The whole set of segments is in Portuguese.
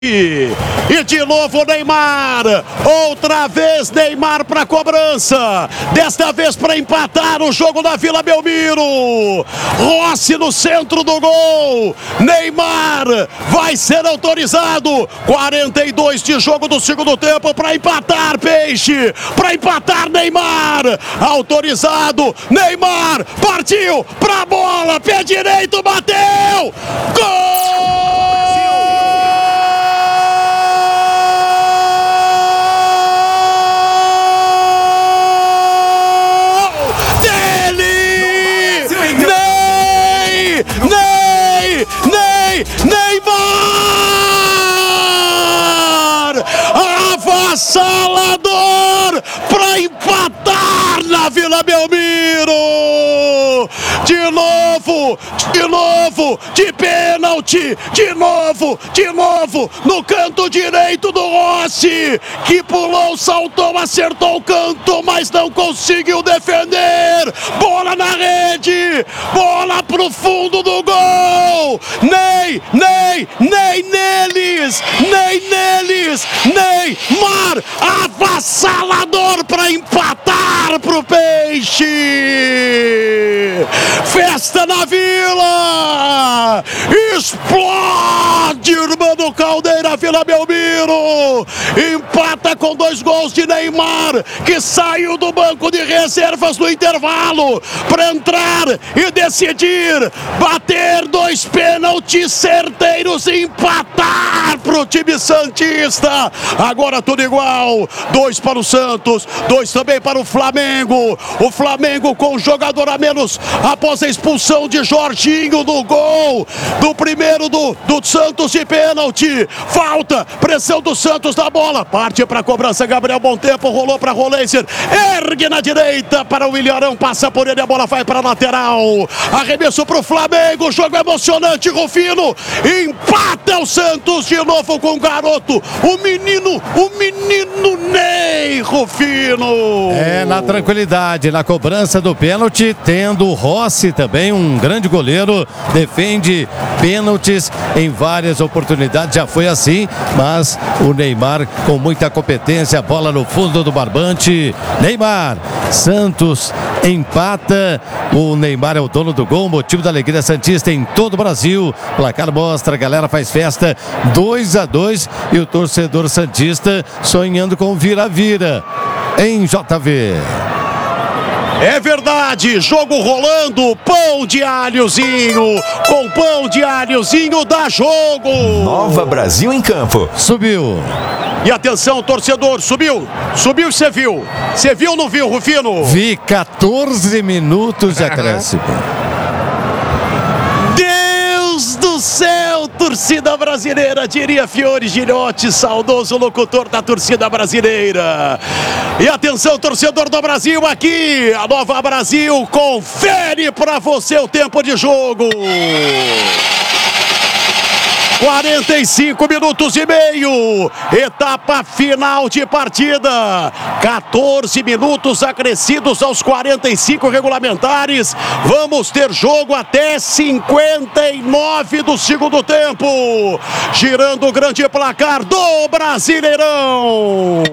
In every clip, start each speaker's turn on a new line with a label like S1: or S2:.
S1: E de novo Neymar, outra vez Neymar para cobrança, desta vez para empatar o jogo da Vila Belmiro. Rossi no centro do gol, Neymar vai ser autorizado. 42 de jogo do segundo tempo para empatar, Peixe, para empatar Neymar, autorizado, Neymar partiu para a bola, pé direito, bateu, gol! Neymar! Avassalador para empatar na Vila Belmiro! De novo, de pênalti, de novo, no canto direito do Rossi, que pulou, saltou, acertou o canto, mas não conseguiu defender. Bola na rede, bola pro fundo do gol. Ney neles, Neymar, avassalador para empatar pro Peixe. Festa na Vila, explode, Irmão Caldeira, Vila Belmiro, empata com 2 gols de Neymar, que saiu do banco de reservas no intervalo para entrar e decidir, bater 2 pênaltis certeiros e empatar pro time santista. Agora tudo igual, 2 para o Santos, 2 também para o Flamengo com um jogador a menos após a expulsão de Jorginho no gol do primeiro do Santos de pênalti. Falta, pressão do Santos na bola, parte para a cobrança, Gabriel Bom Tempo, rolou para Roleiser, ergue na direita para o Ilharão, passa por ele, a bola vai para a lateral, arremesso para o Flamengo, jogo emocionante, Rufino, empata o Santos de novo com o garoto, o menino Ney, Rufino.
S2: Na tranquilidade, na cobrança do pênalti, tendo o Rossi também, um grande goleiro, defende pênaltis em várias oportunidades, já foi assim, mas o Neymar com muita competência, bola no fundo do barbante, Neymar, Santos empata, o Neymar é o dono do gol, motivo da alegria santista em todo o Brasil, placar mostra, a galera faz festa, 2-2 e o torcedor santista sonhando com vira-vira em JV.
S1: É verdade, jogo rolando, pão de alhozinho, com pão de alhozinho dá jogo.
S3: Nova Brasil em campo.
S2: Subiu.
S1: E atenção, torcedor, subiu e você viu ou não viu, Rufino?
S2: Vi 14 minutos de acréscimo.
S1: Deus do céu, torcida brasileira, diria Fiore Gilhote, saudoso locutor da torcida brasileira. E atenção, torcedor do Brasil, aqui, a Nova Brasil confere para você o tempo de jogo. 45 minutos e meio, etapa final de partida, 14 minutos acrescidos aos 45 regulamentares, vamos ter jogo até 59 do segundo tempo, girando o grande placar do Brasileirão.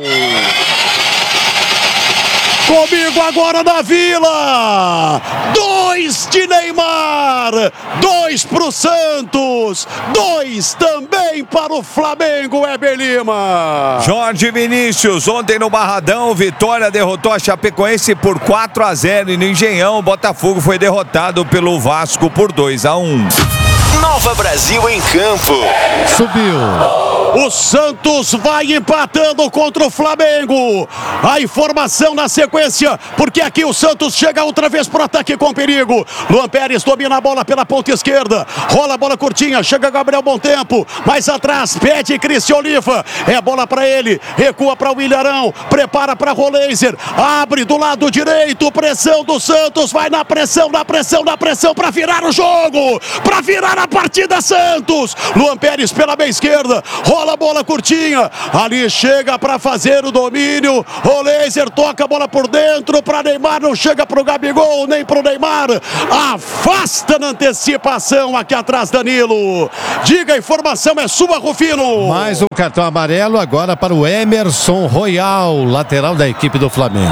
S1: Comigo agora na Vila, 2 de Neymar, 2 para o Santos, 2 também para o Flamengo, Heber Lima.
S4: Jorge Vinícius, ontem no Barradão, Vitória derrotou a Chapecoense por 4-0 e no Engenhão, Botafogo foi derrotado pelo Vasco por 2-1.
S3: Nova Brasil em campo.
S2: Subiu.
S1: O Santos vai empatando contra o Flamengo. A informação na sequência, porque aqui o Santos chega outra vez pro ataque com perigo. Luan Pérez domina a bola pela ponta esquerda. Rola a bola curtinha, chega Gabriel Bom Tempo. Mais atrás, pede Cristian Oliva. É bola para ele, recua para o Ilharão. Prepara para Roleiser. Abre do lado direito, pressão do Santos. Vai na pressão para virar o jogo. Para virar a partida, Santos. Luan Pérez pela meia esquerda. Rola bola curtinha. Ali chega para fazer o domínio. O Laser toca a bola por dentro para Neymar. Não chega pro Gabigol, nem pro Neymar. Afasta na antecipação aqui atrás, Danilo. Diga, a informação é sua, Rufino.
S2: Mais um cartão amarelo agora para o Emerson Royal, lateral da equipe do Flamengo.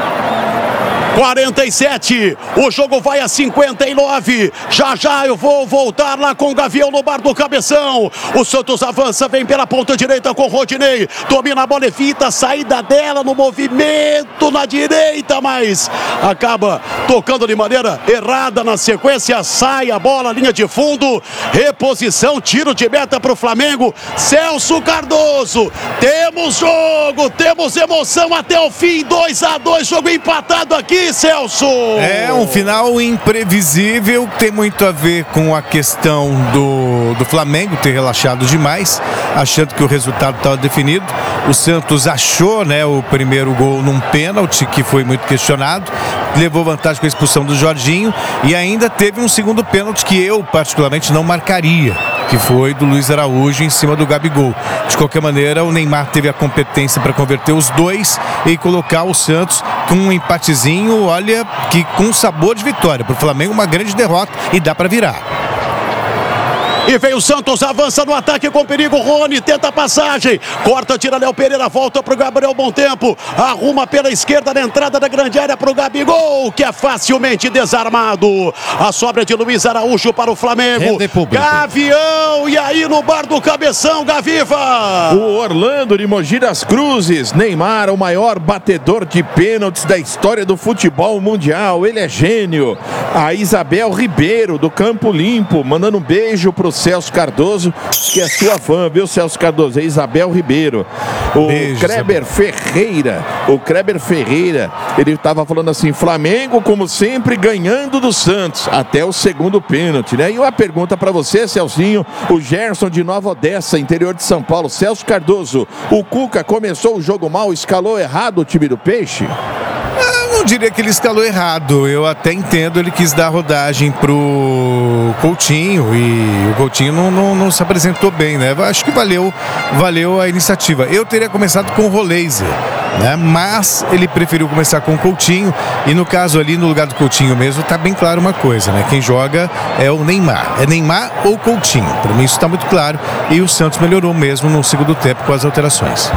S1: 47, o jogo vai a 59. Já eu vou voltar lá com o Gavião no bar do Cabeção. O Santos avança, vem pela ponta direita com o Rodinei. Domina a bola, evita a saída dela no movimento na direita, mas acaba tocando de maneira errada na sequência. Sai a bola, linha de fundo. Reposição, tiro de meta para o Flamengo. Celso Cardoso. Temos jogo, temos emoção até o fim. 2-2, jogo empatado aqui, Celso.
S5: É um final imprevisível, tem muito a ver com a questão do Flamengo ter relaxado demais, achando que o resultado estava definido. O Santos achou, né, o primeiro gol num pênalti que foi muito questionado, levou vantagem com a expulsão do Jorginho e ainda teve um segundo pênalti que eu particularmente não marcaria, que foi do Luiz Araújo em cima do Gabigol. De qualquer maneira, o Neymar teve a competência para converter os dois e colocar o Santos com um empatezinho, olha, que com sabor de vitória. Para o Flamengo, uma grande derrota e dá para virar.
S1: E vem o Santos, avança no ataque com perigo. Rony tenta a passagem, corta, tira Léo Pereira, volta pro Gabriel Montempo, arruma pela esquerda na entrada da grande área pro Gabigol, que é facilmente desarmado. A sobra de Luiz Araújo para o Flamengo. Gavião, e aí no bar do Cabeção, Gaviva.
S6: O Orlando de Mogi das Cruzes. Neymar, o maior batedor de pênaltis da história do futebol mundial. Ele é gênio. A Isabel Ribeiro, do Campo Limpo, mandando um beijo pro Celso Cardoso, que é sua fã, viu, Celso Cardoso? É Isabel Ribeiro. O
S5: beijo,
S6: Kleber Ferreira. O Kleber Ferreira, ele estava falando assim: Flamengo, como sempre, ganhando do Santos, até o segundo pênalti, né? E uma pergunta para você, Celcinho. O Gerson de Nova Odessa, interior de São Paulo. Celso Cardoso, o Cuca começou o jogo mal, escalou errado o time do Peixe?
S5: Eu não diria que ele escalou errado, eu até entendo, ele quis dar rodagem pro Coutinho e o Coutinho não se apresentou bem, né? Acho que valeu a iniciativa. Eu teria começado com o Roleiser, né? Mas ele preferiu começar com o Coutinho e no caso ali, no lugar do Coutinho mesmo, tá bem claro uma coisa, né? Quem joga é o Neymar. É Neymar ou Coutinho. Para mim isso tá muito claro e o Santos melhorou mesmo no segundo tempo com as alterações.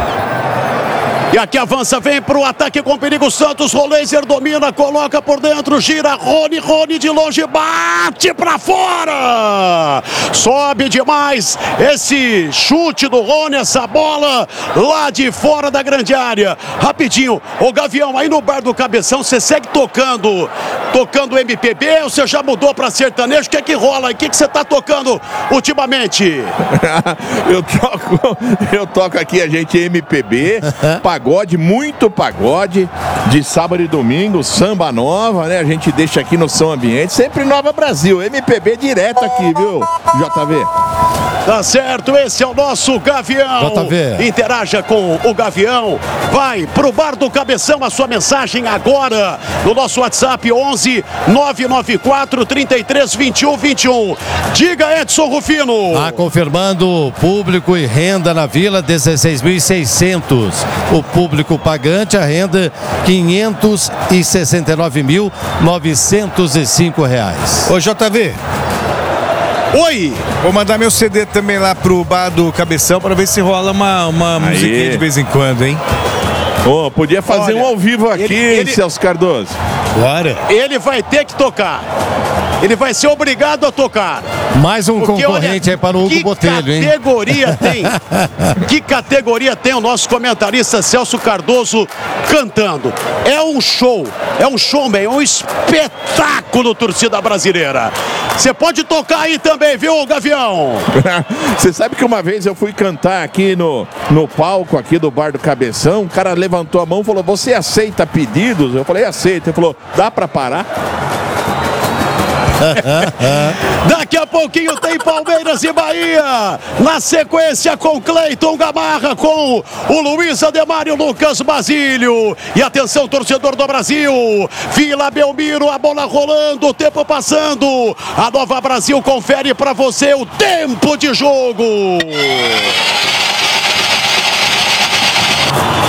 S1: E aqui avança, vem pro ataque com perigo. Santos, Roleiser domina, coloca por dentro, gira, Rony de longe, bate pra fora. Sobe demais esse chute do Rony, essa bola lá de fora da grande área. Rapidinho, o Gavião, aí no bar do Cabeção, você segue tocando MPB ou você já mudou pra sertanejo? O que é que rola? O que você tá tocando ultimamente?
S6: Eu toco aqui, a gente MPB, pagode, muito pagode, de sábado e domingo, samba nova, né? A gente deixa aqui no Som Ambiente, sempre Nova Brasil, MPB direto aqui, viu, JV?
S1: Tá certo, esse é o nosso Gavião.
S2: JV.
S1: Interaja com o Gavião. Vai pro bar do Cabeção, a sua mensagem agora no nosso WhatsApp 11 994 33 21 21. Diga, Edson Rufino.
S2: Confirmando público e renda na Vila, 16.600. O público pagante, a renda R$ 569.905.
S5: Ô JV.
S1: Oi!
S5: Vou mandar meu CD também lá pro bar do Cabeção para ver se rola uma musiquinha de vez em quando, hein?
S6: Oh, podia fazer um ao vivo aqui, Celso Cardoso.
S5: Bora.
S1: Ele vai ter que tocar. Ele vai ser obrigado a tocar.
S2: Mais um concorrente aí para o Hugo Botelho, hein?
S1: Que categoria tem o nosso comentarista Celso Cardoso cantando? É um showman, um espetáculo, torcida brasileira. Você pode tocar aí também, viu, Gavião?
S6: Você sabe que uma vez eu fui cantar aqui no palco aqui do bar do Cabeção, o cara levantou a mão e falou: você aceita pedidos? Eu falei: aceito. Ele falou: dá pra parar?
S1: Daqui a pouquinho tem Palmeiras e Bahia. Na sequência com Cleiton Gamarra, com o Luiz Ademar e o Lucas Basílio. E atenção, torcedor do Brasil. Vila Belmiro, a bola rolando, o tempo passando. A Nova Brasil confere pra você o tempo de jogo.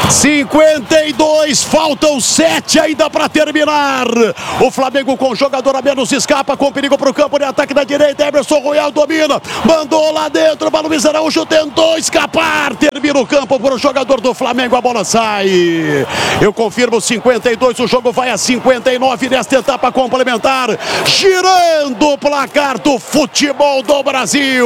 S1: 52, faltam 7 ainda para terminar. O Flamengo com jogador a menos escapa, com perigo para o campo de ataque da direita. Emerson Royal domina, mandou lá dentro, o Luiz Araújo tentou escapar, termina o campo para o jogador do Flamengo, a bola sai. Eu confirmo 52, o jogo vai a 59 nesta etapa complementar, girando o placar do futebol do Brasil.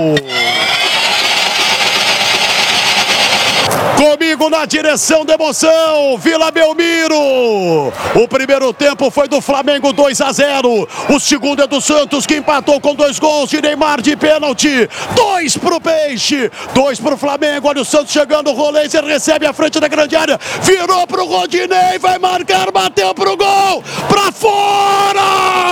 S1: Comigo na direção da emoção, Vila Belmiro. O primeiro tempo foi do Flamengo, 2-0. O segundo é do Santos, que empatou com 2 gols de Neymar de pênalti. 2 pro Peixe, 2 pro Flamengo. Olha o Santos chegando, o Roleiser recebe a frente da grande área, virou pro Rodinei, vai marcar, bateu pro gol, pra fora!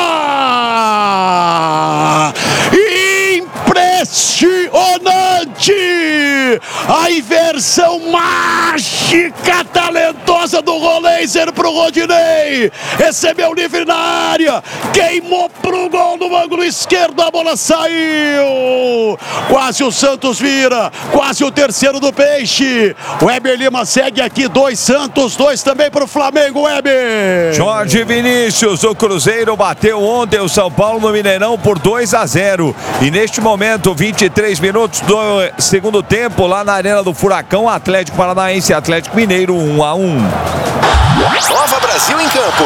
S1: Impressionante! A inversão mágica, talentosa do Roleiser pro Rodinei. Recebeu livre na área, queimou pro gol no ângulo esquerdo, a bola saiu. Quase o Santos vira, quase o terceiro do Peixe. O Weber Lima segue aqui, 2 Santos, 2 também pro Flamengo, Weber.
S4: Jorge Vinícius, o Cruzeiro bateu ontem o São Paulo no Mineirão por 2-0. E neste momento, 23 minutos do segundo tempo, lá na Arena do Furacão, Atlético Paranaense e Atlético Mineiro 1-1.
S3: Nova Brasil em campo.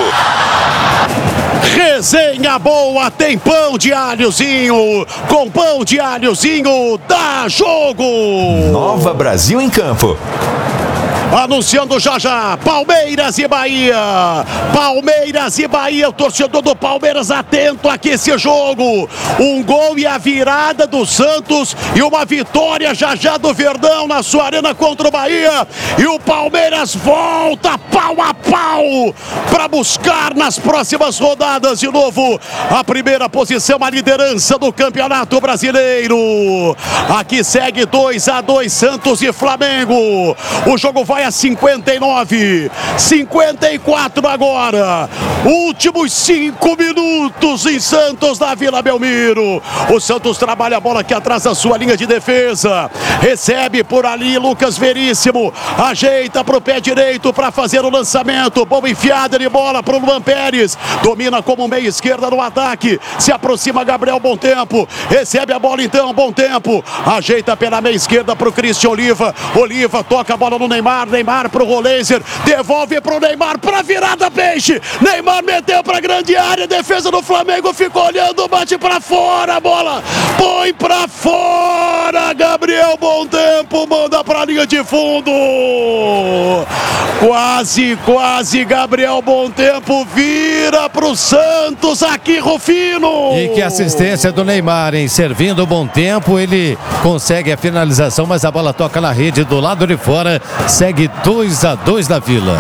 S1: Resenha boa, tem pão de alhozinho. Com pão de alhozinho, dá jogo.
S3: Nova Brasil em campo.
S1: Anunciando já já, Palmeiras e Bahia. Palmeiras e Bahia, o torcedor do Palmeiras atento aqui esse jogo. Um gol e a virada do Santos e uma vitória já já do Verdão na sua arena contra o Bahia. E o Palmeiras volta pau a pau para buscar nas próximas rodadas de novo a primeira posição, a liderança do Campeonato Brasileiro. Aqui segue 2-2 Santos e Flamengo. O jogo vai a 59, 54 agora. Últimos 5 minutos em Santos, na Vila Belmiro. O Santos trabalha a bola aqui atrás da sua linha de defesa. Recebe por ali Lucas Veríssimo. Ajeita para o pé direito para fazer o lançamento. Boa enfiada de bola para o Luan Pérez. Domina como meia esquerda no ataque. Se aproxima Gabriel Bom Tempo. Recebe a bola então, Bom Tempo. Ajeita pela meia esquerda para o Cristian Oliva. Oliva toca a bola no Neymar. Neymar pro Roleiser, devolve pro Neymar pra virada, Peixe. Neymar meteu pra grande área, defesa do Flamengo ficou olhando, bate pra fora, a bola põe pra fora. Gabriel Bom Tempo manda pra linha de fundo. Quase Gabriel Bom Tempo vira pro Santos aqui, Rufino.
S2: E que assistência do Neymar, hein? Servindo o Bom Tempo, ele consegue a finalização, mas a bola toca na rede do lado de fora. Segue 2-2 na Vila.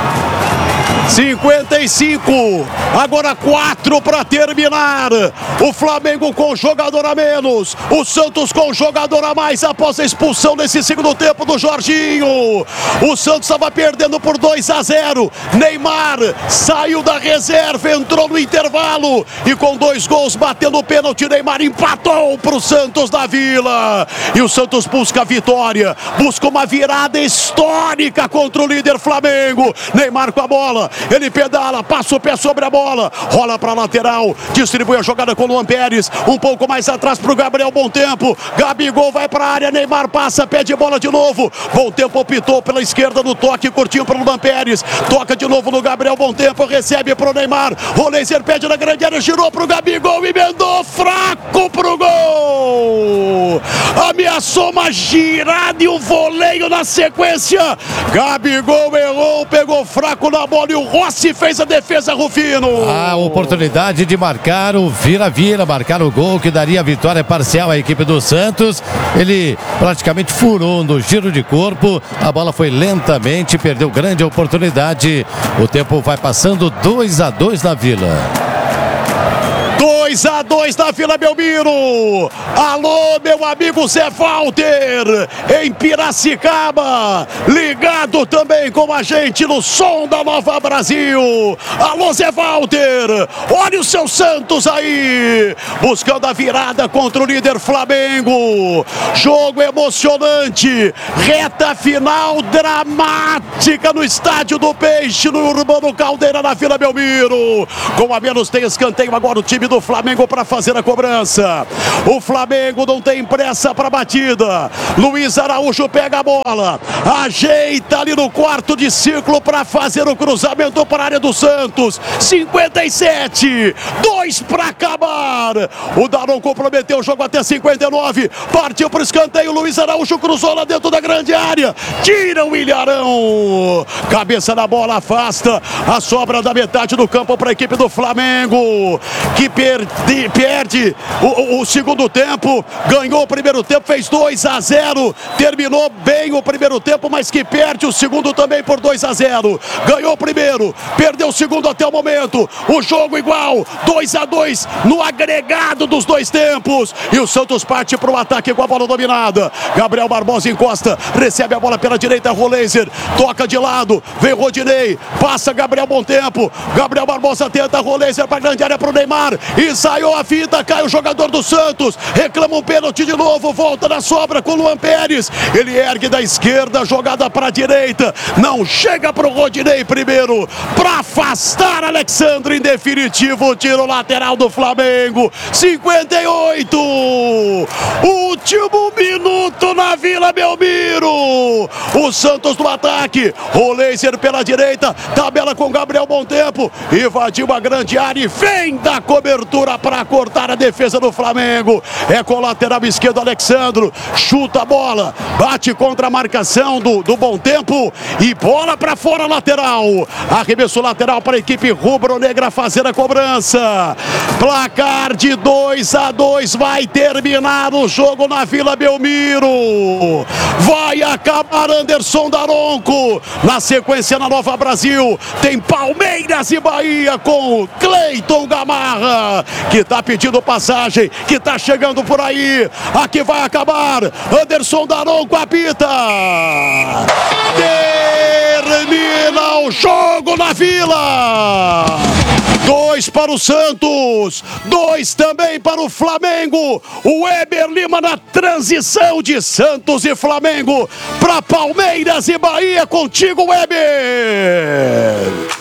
S1: 55, agora 4 para terminar. O Flamengo com jogador a menos, o Santos com jogador a mais após a expulsão nesse segundo tempo do Jorginho. O Santos estava perdendo por 2-0. Neymar saiu da reserva, entrou no intervalo e com 2 gols batendo o pênalti, Neymar empatou para o Santos da Vila. E o Santos busca a vitória, busca uma virada histórica contra o líder Flamengo. Neymar com a bola, ele pedala, passa o pé sobre a bola, rola para a lateral, distribui a jogada com o Luan Pérez, um pouco mais atrás para o Gabriel Bom Tempo. Gabigol vai para a área, Neymar passa, pede bola de novo. Bom Tempo optou pela esquerda no toque, curtinho para o Luan Pérez, toca de novo no Gabriel Bom Tempo, recebe para o Neymar. Roleiser pede na grande área, girou para o Gabigol, emendou fraco para o gol. Ameaçou uma girada e um voleio na sequência. Gabigol errou, pegou fraco na bola e o Rossi fez a defesa, Rufino.
S2: A oportunidade de marcar o vira-vira, marcar o gol que daria a vitória parcial à equipe do Santos. Ele praticamente furou no giro de corpo, a bola foi lentamente, perdeu grande oportunidade. O tempo vai passando 2-2 na Vila.
S1: 2-2 na Vila Belmiro. Alô, meu amigo Zé Walter, em Piracicaba, ligado também com a gente no som da Nova Brasil. Alô, Zé Walter, olha o seu Santos aí, buscando a virada contra o líder Flamengo. Jogo emocionante, reta final dramática no Estádio do Peixe, no Urbano Caldeira, na Vila Belmiro. Com a menos tem escanteio agora o time do Flamengo para fazer a cobrança. O Flamengo não tem pressa para batida. Luiz Araújo pega a bola, ajeita ali no quarto de círculo para fazer o cruzamento para a área do Santos. 57, 2 para acabar. O Daron comprometeu o jogo até 59. Partiu para o escanteio. Luiz Araújo cruzou lá dentro da grande área. Tira o Ilharão. Cabeça na bola, afasta a sobra da metade do campo para a equipe do Flamengo, que perde o segundo tempo. Ganhou o primeiro tempo, fez 2-0. Terminou bem o primeiro tempo, mas que perde o segundo também por 2-0. Ganhou o primeiro, perdeu o segundo até o momento. O jogo igual, 2-2 no agregado dos dois tempos. E o Santos parte para o ataque com a bola dominada. Gabriel Barbosa encosta, recebe a bola pela direita, Roleiser toca de lado, vem Rodinei, passa Gabriel Bom Tempo. Gabriel Barbosa tenta, Roleiser para a grande área para o Neymar. Ensaiou a fita, cai o jogador do Santos, reclama um pênalti de novo, volta na sobra com o Luan Pérez. Ele ergue da esquerda, jogada para a direita, não chega para o Rodinei primeiro, para afastar Alexandre. Em definitivo, tiro lateral do Flamengo. 58, último minuto na Vila Belmiro. O Santos no ataque, Roleiser pela direita, tabela com Gabriel Bom Tempo, invadiu a grande área e vem da cobertura para cortar a defesa do Flamengo. É com o lateral esquerdo, Alexandro, chuta a bola, bate contra a marcação do Bom Tempo e bola para fora, lateral. Arremesso lateral para a equipe rubro-negra fazer a cobrança. Placar de 2-2, vai terminar o jogo na Vila Belmiro. Vai acabar Anderson Daronco. Na sequência, na Nova Brasil, tem Palmeiras e Bahia com Cleiton Gamarra, que está pedindo passagem, que está chegando por aí. Aqui vai acabar. Anderson Daronco apita. Termina o jogo na Vila. 2 para o Santos, 2 também para o Flamengo. O Weber Lima na transição de Santos e Flamengo para Palmeiras e Bahia. Contigo, Weber.